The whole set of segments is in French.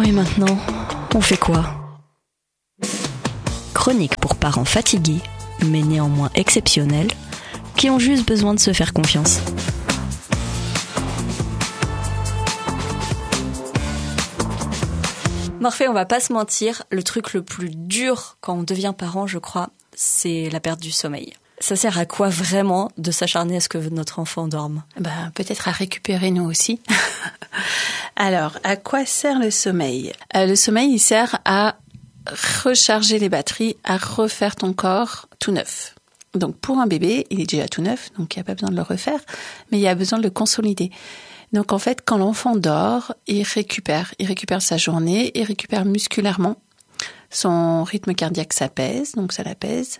Bon, et maintenant, on fait quoi ? Chronique pour parents fatigués, mais néanmoins exceptionnels, qui ont juste besoin de se faire confiance. Morphée, on va pas se mentir, le truc le plus dur quand on devient parent, je crois, c'est la perte du sommeil. Ça sert à quoi vraiment de s'acharner à ce que notre enfant dorme ? Peut-être à récupérer nous aussi. Alors, à quoi sert le sommeil ? Le sommeil, il sert à recharger les batteries, à refaire ton corps tout neuf. Donc pour un bébé, il est déjà tout neuf, donc il n'y a pas besoin de le refaire, mais il y a besoin de le consolider. Donc en fait, quand l'enfant dort, il récupère sa journée, il récupère musculairement, son rythme cardiaque s'apaise, donc ça l'apaise.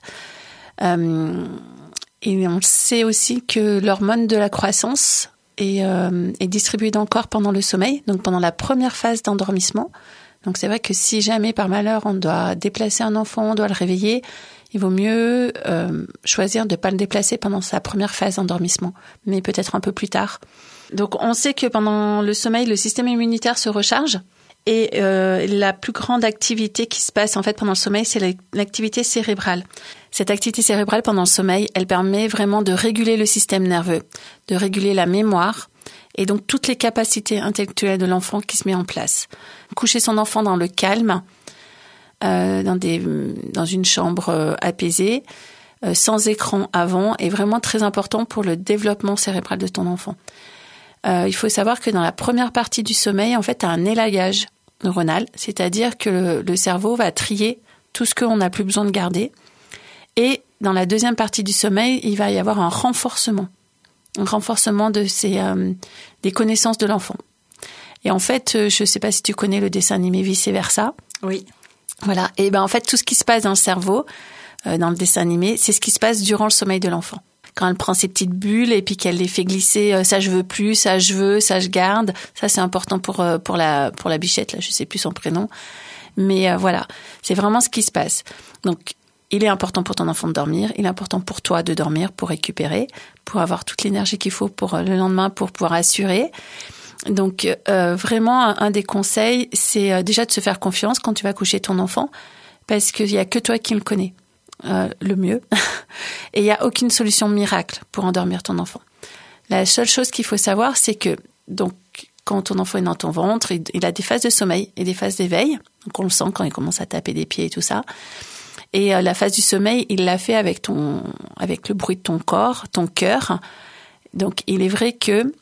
Et on sait aussi que l'hormone de la croissance est distribuée dans le corps pendant le sommeil, donc pendant la première phase d'endormissement. Donc c'est vrai que si jamais par malheur on doit déplacer un enfant, on doit le réveiller, il vaut mieux choisir de ne pas le déplacer pendant sa première phase d'endormissement, mais peut-être un peu plus tard. Donc on sait que pendant le sommeil, le système immunitaire se recharge et la plus grande activité qui se passe en fait pendant le sommeil, c'est l'activité cérébrale. Cette activité cérébrale pendant le sommeil, elle permet vraiment de réguler le système nerveux, de réguler la mémoire et donc toutes les capacités intellectuelles de l'enfant qui se met en place. Coucher son enfant dans le calme, dans une chambre apaisée, sans écran avant, est vraiment très important pour le développement cérébral de ton enfant. Il faut savoir que dans la première partie du sommeil, en fait, tu as un élagage neuronal, c'est-à-dire que le cerveau va trier tout ce qu'on n'a plus besoin de garder. Et dans la deuxième partie du sommeil, il va y avoir un renforcement des connaissances de l'enfant. Et en fait, je ne sais pas si tu connais le dessin animé Vice Versa. Oui. Voilà. Et en fait, tout ce qui se passe dans le cerveau, dans le dessin animé, c'est ce qui se passe durant le sommeil de l'enfant. Quand elle prend ses petites bulles et puis qu'elle les fait glisser, ça je veux plus, ça je veux, ça je garde. Ça c'est important pour la bichette, là, je sais plus son prénom. Mais voilà, c'est vraiment ce qui se passe. Donc, il est important pour ton enfant de dormir, il est important pour toi de dormir, pour récupérer, pour avoir toute l'énergie qu'il faut pour le lendemain, pour pouvoir assurer. Donc, vraiment, un des conseils, c'est déjà de se faire confiance quand tu vas coucher ton enfant, parce qu'il y a que toi qui le connais le mieux. Et il n'y a aucune solution miracle pour endormir ton enfant. La seule chose qu'il faut savoir, c'est que donc quand ton enfant est dans ton ventre, il a des phases de sommeil et des phases d'éveil. Donc, on le sent quand il commence à taper des pieds et tout ça. Et la phase du sommeil, il l'a fait avec le bruit de ton corps, ton cœur. Donc, il est vrai que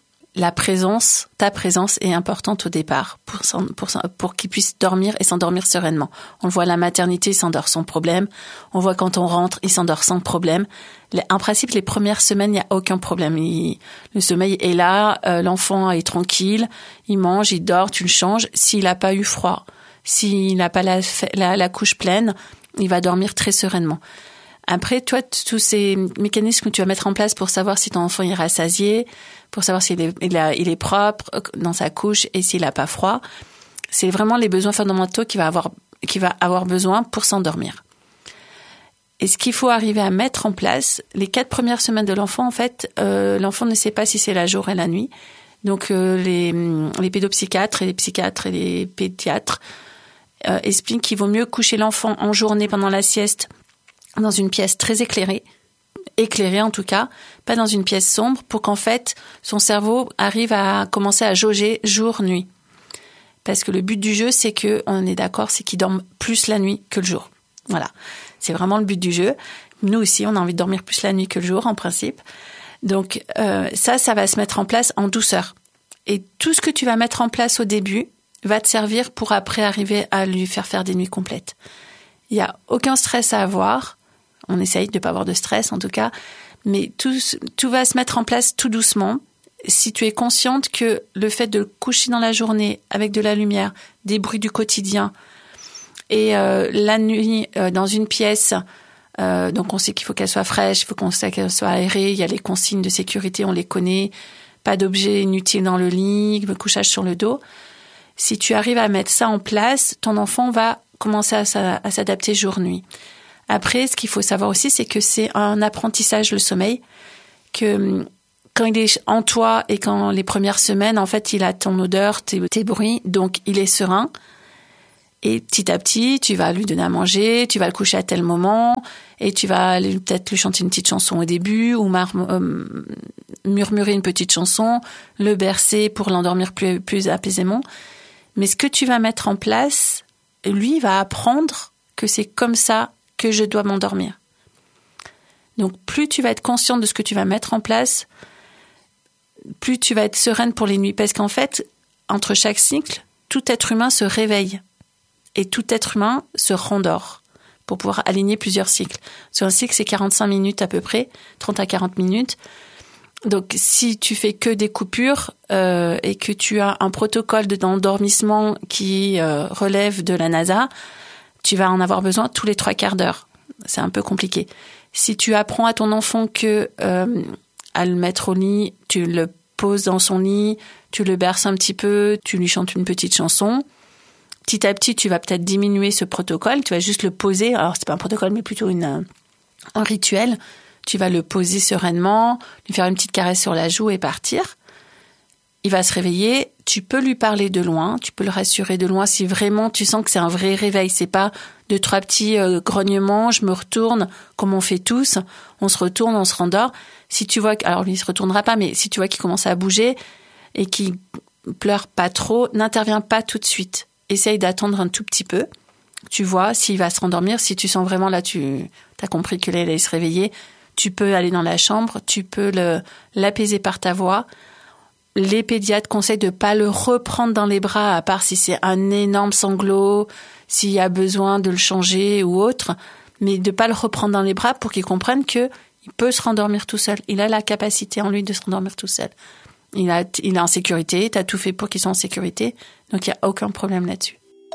ta présence est importante au départ pour qu'il puisse dormir et s'endormir sereinement. On le voit à la maternité, il s'endort sans problème. On voit quand on rentre, il s'endort sans problème. En principe, les premières semaines, il n'y a aucun problème. Le sommeil est là, l'enfant est tranquille, il mange, il dort, tu le changes. S'il n'a pas eu froid, s'il n'a pas la couche pleine, il va dormir très sereinement. Après, toi, tous ces mécanismes que tu vas mettre en place pour savoir si ton enfant est rassasié, pour savoir s'il est propre dans sa couche et s'il n'a pas froid, c'est vraiment les besoins fondamentaux qu'il va avoir besoin pour s'endormir. Et ce qu'il faut arriver à mettre en place, les 4 premières semaines de l'enfant, en fait, l'enfant ne sait pas si c'est la jour et la nuit. Donc, les pédopsychiatres et les psychiatres et les pédiatres expliquent qu'il vaut mieux coucher l'enfant en journée pendant la sieste dans une pièce très éclairée en tout cas, pas dans une pièce sombre, pour qu'en fait, son cerveau arrive à commencer à jauger jour-nuit. Parce que le but du jeu, c'est qu'il dorme plus la nuit que le jour. Voilà. C'est vraiment le but du jeu. Nous aussi, on a envie de dormir plus la nuit que le jour, en principe. Donc, ça va se mettre en place en douceur. Et tout ce que tu vas mettre en place au début va te servir pour après arriver à lui faire des nuits complètes. Il n'y a aucun stress à avoir. On essaye de ne pas avoir de stress, en tout cas. Mais tout va se mettre en place tout doucement. Si tu es consciente que le fait de coucher dans la journée avec de la lumière, des bruits du quotidien, et la nuit dans une pièce, donc on sait qu'il faut qu'elle soit fraîche, il faut qu'elle soit aérée, il y a les consignes de sécurité, on les connaît, pas d'objets inutiles dans le lit, le couchage sur le dos. Si tu arrives à mettre ça en place, ton enfant va commencer à s'adapter jour-nuit. Après, ce qu'il faut savoir aussi, c'est que c'est un apprentissage, le sommeil, que quand il est en toi et quand les premières semaines, en fait, il a ton odeur, tes bruits, donc il est serein. Et petit à petit, tu vas lui donner à manger, tu vas le coucher à tel moment, et tu vas peut-être lui chanter une petite chanson au début, ou murmurer une petite chanson, le bercer pour l'endormir plus apaisément. Mais ce que tu vas mettre en place, lui va apprendre que c'est comme ça que je dois m'endormir. Donc plus tu vas être consciente de ce que tu vas mettre en place, plus tu vas être sereine pour les nuits. Parce qu'en fait, entre chaque cycle, tout être humain se réveille. Et tout être humain se rendort pour pouvoir aligner plusieurs cycles. Sur un cycle, c'est 45 minutes à peu près, 30 à 40 minutes. Donc, si tu fais que des coupures et que tu as un protocole d'endormissement qui relève de la NASA, tu vas en avoir besoin tous les 3 quarts d'heure. C'est un peu compliqué. Si tu apprends à ton enfant que à le mettre au lit, tu le poses dans son lit, tu le berces un petit peu, tu lui chantes une petite chanson. Petit à petit, tu vas peut-être diminuer ce protocole, tu vas juste le poser. Alors, c'est pas un protocole, mais plutôt un rituel. Tu vas le poser sereinement, lui faire une petite caresse sur la joue et partir. Il va se réveiller. Tu peux lui parler de loin, tu peux le rassurer de loin si vraiment tu sens que c'est un vrai réveil. C'est pas 2-3 petits grognements, je me retourne, comme on fait tous. On se retourne, on se rendort. Si tu vois, alors lui, il se retournera pas, mais si tu vois qu'il commence à bouger et qu'il pleure pas trop, n'interviens pas tout de suite. Essaye d'attendre un tout petit peu. Tu vois s'il va se rendormir. Si tu sens vraiment, là, tu as compris qu'il allait se réveiller, tu peux aller dans la chambre, tu peux l'apaiser par ta voix. Les pédiatres conseillent de pas le reprendre dans les bras, à part si c'est un énorme sanglot, s'il y a besoin de le changer ou autre, mais de pas le reprendre dans les bras pour qu'il comprenne que il peut se rendormir tout seul. Il a la capacité en lui de se rendormir tout seul. Il est en sécurité, tu as tout fait pour qu'il soit en sécurité, donc il n'y a aucun problème là-dessus.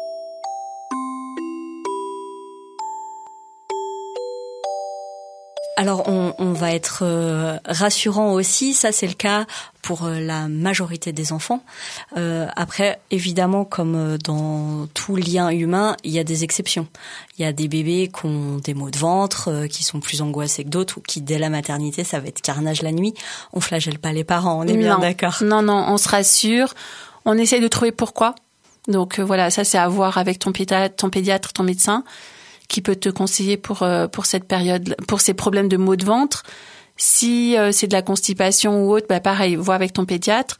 Alors on va être rassurant aussi, ça c'est le cas pour la majorité des enfants. Après, évidemment, comme dans tout lien humain, il y a des exceptions. Il y a des bébés qui ont des maux de ventre, qui sont plus angoissés que d'autres, ou qui dès la maternité, ça va être carnage la nuit. On flagelle pas les parents, on est bien d'accord. Non, on se rassure. On essaye de trouver pourquoi. Donc voilà, ça c'est à voir avec ton pédiatre, ton médecin, qui peut te conseiller pour cette période, pour ces problèmes de maux de ventre. Si c'est de la constipation ou autre, bah pareil, vois avec ton pédiatre.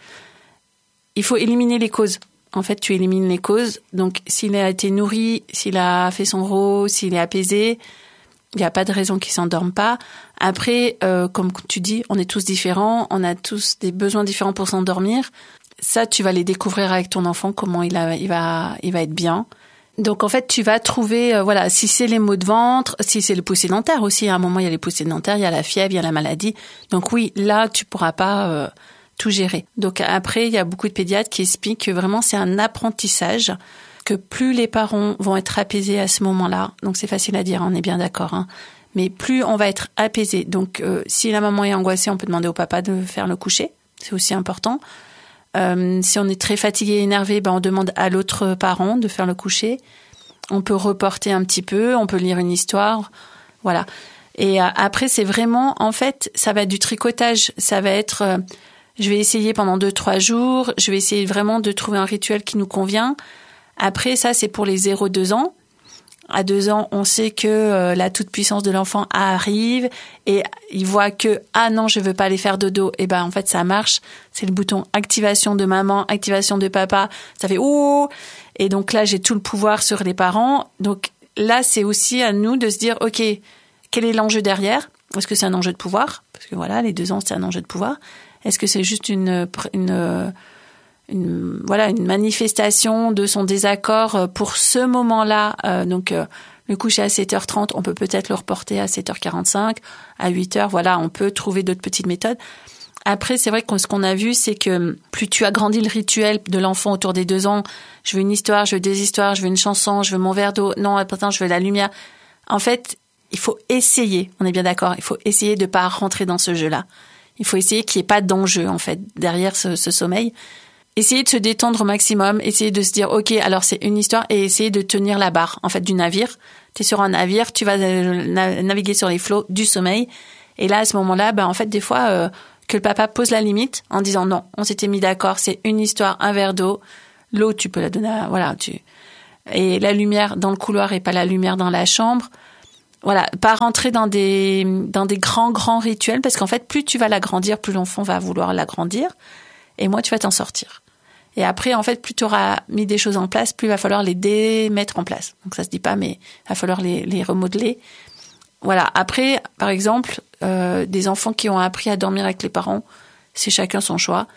Il faut éliminer les causes. En fait, tu élimines les causes. Donc, s'il a été nourri, s'il a fait son rot, s'il est apaisé, il n'y a pas de raison qu'il s'endorme pas. Après, comme tu dis, on est tous différents, on a tous des besoins différents pour s'endormir. Ça, tu vas les découvrir avec ton enfant, comment il va être bien. Donc en fait, tu vas trouver, si c'est les maux de ventre, si c'est le poussée dentaire aussi. À un moment, il y a les poussées dentaires, il y a la fièvre, il y a la maladie. Donc oui, là, tu pourras pas tout gérer. Donc après, il y a beaucoup de pédiatres qui expliquent que vraiment c'est un apprentissage, que plus les parents vont être apaisés à ce moment-là. Donc c'est facile à dire, on est bien d'accord. Hein. Mais plus on va être apaisé. Donc si la maman est angoissée, on peut demander au papa de faire le coucher. C'est aussi important. Si on est très fatigué et énervé, on demande à l'autre parent de faire le coucher. On peut reporter un petit peu, on peut lire une histoire, voilà. Et après, c'est vraiment, en fait, ça va être du tricotage. Ça va être, je vais essayer pendant 2-3 jours, je vais essayer vraiment de trouver un rituel qui nous convient. Après, ça, c'est pour les 0-2 ans. À 2 ans, on sait que la toute-puissance de l'enfant arrive et il voit que « Ah non, je veux pas aller faire dodo ». Et en fait, ça marche. C'est le bouton activation de maman, activation de papa. Ça fait « Ouh !» Et donc là, j'ai tout le pouvoir sur les parents. Donc là, c'est aussi à nous de se dire « Ok, quel est l'enjeu derrière ? Est-ce que c'est un enjeu de pouvoir ? Parce que voilà, les 2 ans, c'est un enjeu de pouvoir. Est-ce que c'est juste une manifestation de son désaccord pour ce moment-là. Donc, le coucher à 7h30, on peut peut-être le reporter à 7h45, à 8h. Voilà, on peut trouver d'autres petites méthodes. Après, c'est vrai que ce qu'on a vu, c'est que plus tu agrandis le rituel de l'enfant autour des 2 ans, je veux une histoire, je veux des histoires, je veux une chanson, je veux mon verre d'eau, non, attends, je veux la lumière. En fait, il faut essayer, on est bien d'accord, il faut essayer de pas rentrer dans ce jeu-là. Il faut essayer qu'il n'y ait pas d'enjeu, en fait, derrière ce sommeil. Essayer de se détendre au maximum, essayer de se dire, ok, alors c'est une histoire, et essayer de tenir la barre, en fait, du navire. T'es sur un navire, tu vas naviguer sur les flots du sommeil. Et là, à ce moment-là, en fait, des fois, que le papa pose la limite en disant non, on s'était mis d'accord, c'est une histoire, un verre d'eau. L'eau, tu peux la donner et la lumière dans le couloir et pas la lumière dans la chambre. Voilà, pas rentrer dans des grands rituels, parce qu'en fait, plus tu vas l'agrandir, plus l'enfant va vouloir l'agrandir, et moins tu vas t'en sortir. Et après, en fait, plus tu auras mis des choses en place, plus il va falloir les démettre en place. Donc ça se dit pas, mais il va falloir les remodeler. Voilà. Après, par exemple, des enfants qui ont appris à dormir avec les parents, c'est chacun son choix.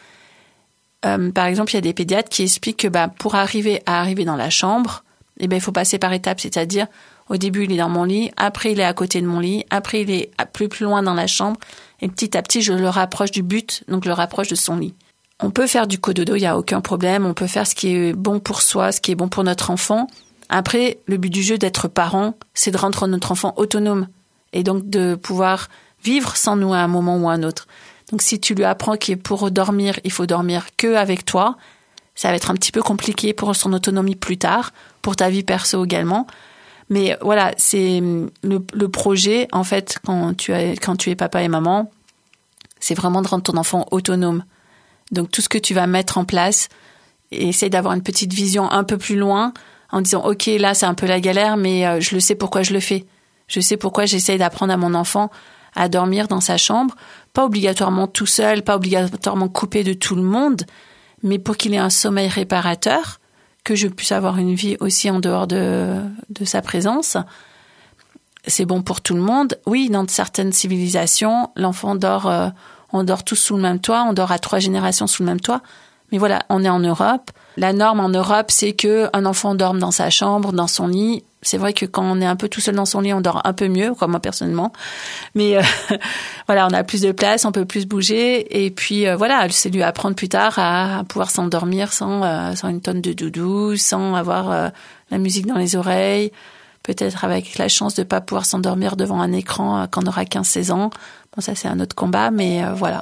Par exemple, il y a des pédiatres qui expliquent que pour arriver dans la chambre, il faut passer par étapes, c'est-à-dire au début il est dans mon lit, après il est à côté de mon lit, après il est plus loin dans la chambre, et petit à petit je le rapproche du but, donc je le rapproche de son lit. On peut faire du cododo, il n'y a aucun problème, on peut faire ce qui est bon pour soi, ce qui est bon pour notre enfant. Après, le but du jeu d'être parent, c'est de rendre notre enfant autonome, et donc de pouvoir vivre sans nous à un moment ou à un autre. Donc si tu lui apprends que pour dormir, il faut dormir que avec toi, ça va être un petit peu compliqué pour son autonomie plus tard, pour ta vie perso également. Mais voilà, c'est le projet, en fait, quand tu es papa et maman, c'est vraiment de rendre ton enfant autonome. Donc tout ce que tu vas mettre en place, essaye d'avoir une petite vision un peu plus loin, en disant ok, là c'est un peu la galère, mais je le sais pourquoi je le fais. Je sais pourquoi j'essaye d'apprendre à mon enfant à dormir dans sa chambre, pas obligatoirement tout seul, pas obligatoirement coupé de tout le monde, mais pour qu'il ait un sommeil réparateur, que je puisse avoir une vie aussi en dehors de sa présence. C'est bon pour tout le monde. Oui, dans certaines civilisations, l'enfant dort, on dort tous sous le même toit, on dort à 3 générations sous le même toit. Mais voilà, on est en Europe. La norme en Europe, c'est que un enfant dorme dans sa chambre, dans son lit. C'est vrai que quand on est un peu tout seul dans son lit, on dort un peu mieux, comme moi personnellement. Mais voilà, on a plus de place, on peut plus bouger. Et puis voilà, c'est lui apprendre plus tard à pouvoir s'endormir sans une tonne de doudou, sans avoir la musique dans les oreilles. Peut-être avec la chance de pas pouvoir s'endormir devant un écran quand on aura 15-16 ans. Bon, ça c'est un autre combat, mais voilà.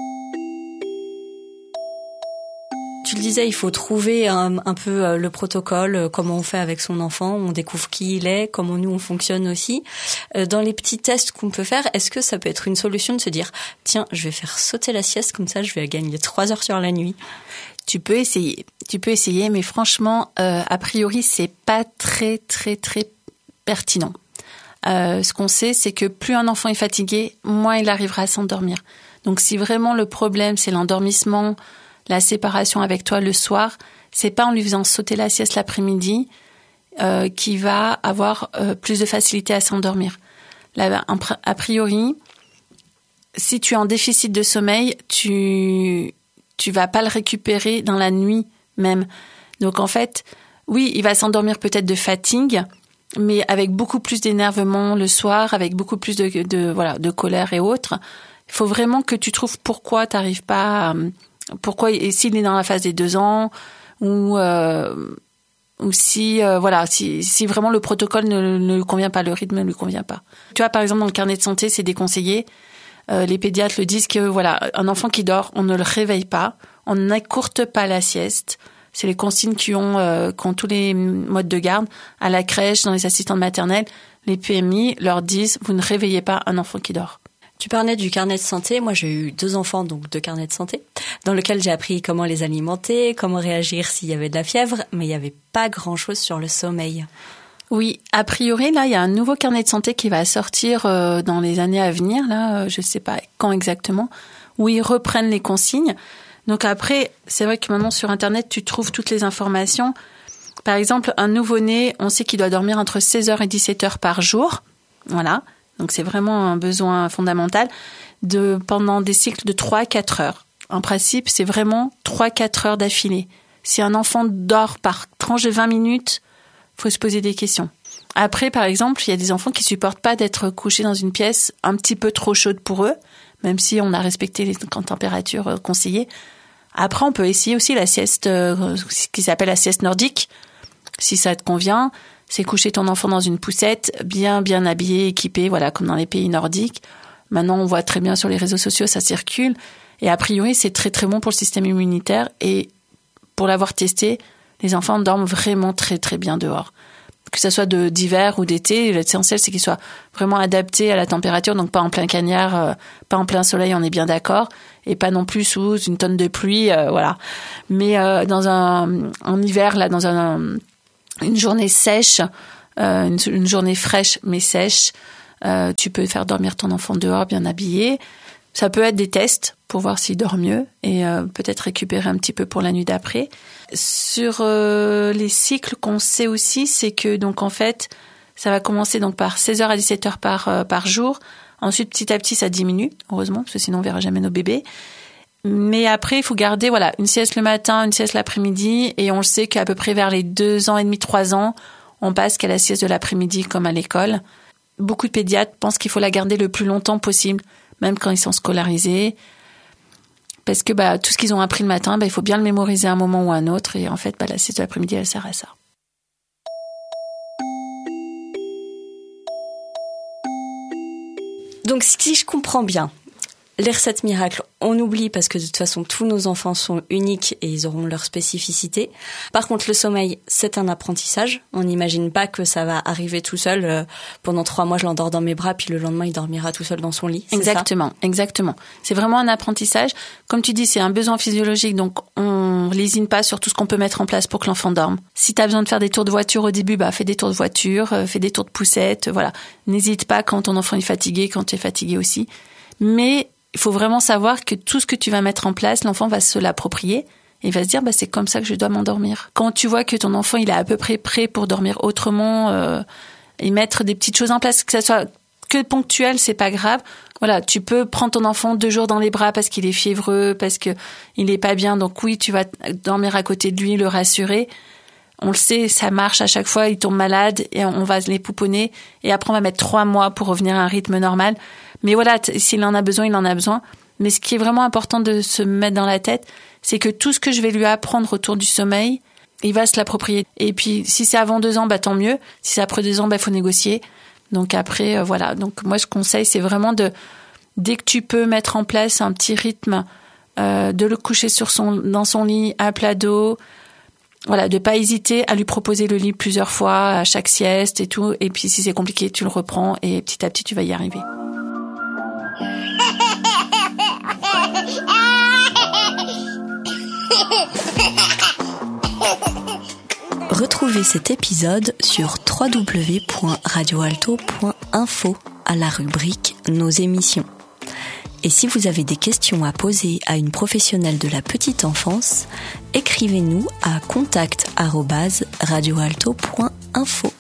Tu le disais, il faut trouver un peu le protocole, comment on fait avec son enfant, on découvre qui il est, comment nous on fonctionne aussi. Dans les petits tests qu'on peut faire, est-ce que ça peut être une solution de se dire « Tiens, je vais faire sauter la sieste, comme ça je vais gagner 3 heures sur la nuit ». Tu peux essayer, mais franchement, a priori, c'est pas très, très, très pertinent. Ce qu'on sait, c'est que plus un enfant est fatigué, moins il arrivera à s'endormir. Donc si vraiment le problème, c'est l'endormissement, la séparation avec toi le soir, c'est pas en lui faisant sauter la sieste l'après-midi qui va avoir plus de facilité à s'endormir. Là, a priori, si tu es en déficit de sommeil, tu vas pas le récupérer dans la nuit même. Donc en fait, oui, il va s'endormir peut-être de fatigue, mais avec beaucoup plus d'énervement le soir, avec beaucoup plus de colère et autres. Il faut vraiment que tu trouves pourquoi t'arrives pas pourquoi, et s'il est dans la phase des 2 ans, ou si si vraiment le protocole ne lui convient pas, le rythme ne lui convient pas. Tu vois, par exemple, dans le carnet de santé, c'est déconseillé. Les pédiatres le disent que voilà, un enfant qui dort, on ne le réveille pas, on n'écourte pas la sieste. C'est les consignes qui ont tous les modes de garde à la crèche, dans les assistantes maternelles. Les PMI leur disent vous ne réveillez pas un enfant qui dort. Tu parlais du carnet de santé. Moi, j'ai eu 2 enfants, donc 2 carnets de santé, dans lequel j'ai appris comment les alimenter, comment réagir s'il y avait de la fièvre, mais il n'y avait pas grand-chose sur le sommeil. Oui, a priori, là, il y a un nouveau carnet de santé qui va sortir dans les années à venir, là, je sais pas quand exactement, où ils reprennent les consignes. Donc après, c'est vrai que maintenant, sur Internet, tu trouves toutes les informations. Par exemple, un nouveau-né, on sait qu'il doit dormir entre 16h et 17h par jour. Voilà. Donc c'est vraiment un besoin fondamental pendant des cycles de 3-4 heures. En principe, c'est vraiment 3-4 heures d'affilée. Si un enfant dort par tranche de 20 minutes, faut se poser des questions. Après, par exemple, il y a des enfants qui supportent pas d'être couchés dans une pièce un petit peu trop chaude pour eux, même si on a respecté les températures conseillées. Après, on peut essayer aussi la sieste, ce qui s'appelle la sieste nordique, si ça te convient. C'est coucher ton enfant dans une poussette, bien habillé, équipé, voilà, comme dans les pays nordiques. Maintenant, on voit très bien sur les réseaux sociaux, ça circule. Et a priori, c'est très très bon pour le système immunitaire. Et pour l'avoir testé, les enfants dorment vraiment très très bien dehors. Que ça soit d'hiver ou d'été, l'essentiel c'est qu'ils soient vraiment adaptés à la température, donc pas en plein cagnard, pas en plein soleil, on est bien d'accord, et pas non plus sous une tonne de pluie, voilà. Mais en hiver, là, dans une journée sèche, une journée fraîche mais sèche, tu peux faire dormir ton enfant dehors bien habillé. Ça peut être des tests pour voir s'il dort mieux et peut-être récupérer un petit peu pour la nuit d'après. Sur les cycles qu'on sait aussi, c'est que donc en fait, ça va commencer donc par 16h à 17h par jour. Ensuite, petit à petit, ça diminue, heureusement, parce que sinon on verra jamais nos bébés. Mais après, il faut garder une sieste le matin, une sieste l'après-midi, et on le sait qu'à peu près vers les 2 ans et demi, 3 ans, on passe qu'à la sieste de l'après-midi comme à l'école. Beaucoup de pédiatres pensent qu'il faut la garder le plus longtemps possible, même quand ils sont scolarisés, parce que tout ce qu'ils ont appris le matin, il faut bien le mémoriser à un moment ou à un autre, et en fait, la sieste de l'après-midi, elle sert à ça. Donc, si je comprends bien, les recettes miracles, on oublie parce que de toute façon, tous nos enfants sont uniques et ils auront leur spécificité. Par contre, le sommeil, c'est un apprentissage. On n'imagine pas que ça va arriver tout seul. Pendant 3 mois, je l'endors dans mes bras, puis le lendemain, il dormira tout seul dans son lit. Exactement. C'est vraiment un apprentissage. Comme tu dis, c'est un besoin physiologique, donc on lésine pas sur tout ce qu'on peut mettre en place pour que l'enfant dorme. Si tu as besoin de faire des tours de voiture au début, fais des tours de voiture, fais des tours de poussette, voilà. N'hésite pas quand ton enfant est fatigué, quand tu es fatigué aussi. Mais il faut vraiment savoir que tout ce que tu vas mettre en place, l'enfant va se l'approprier et il va se dire c'est comme ça que je dois m'endormir. Quand tu vois que ton enfant il est à peu près prêt pour dormir autrement et mettre des petites choses en place, que ça soit que ponctuel, c'est pas grave. Voilà, tu peux prendre ton enfant 2 jours dans les bras parce qu'il est fiévreux, parce que il est pas bien. Donc oui, tu vas dormir à côté de lui, le rassurer. On le sait, ça marche à chaque fois, il tombe malade et on va les pouponner et après on va mettre 3 mois pour revenir à un rythme normal. Mais voilà, s'il en a besoin, il en a besoin. Mais ce qui est vraiment important de se mettre dans la tête, c'est que tout ce que je vais lui apprendre autour du sommeil, il va se l'approprier. Et puis, si c'est avant 2 ans, tant mieux. Si c'est après 2 ans, faut négocier. Donc après, voilà. Donc moi, je conseille, c'est vraiment dès que tu peux mettre en place un petit rythme, de le coucher dans son lit à plat dos. Voilà, de pas hésiter à lui proposer le lit plusieurs fois, à chaque sieste et tout. Et puis, si c'est compliqué, tu le reprends et petit à petit, tu vas y arriver. Retrouvez cet épisode sur www.radioalto.info à la rubrique Nos émissions. Et si vous avez des questions à poser à une professionnelle de la petite enfance, écrivez-nous à contact@radioalto.info.